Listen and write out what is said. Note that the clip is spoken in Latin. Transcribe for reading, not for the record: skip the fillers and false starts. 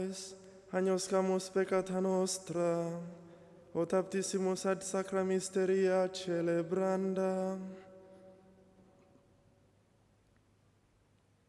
agnoscamus peccata nostra, o taptissimus ad sacra mysteria celebranda,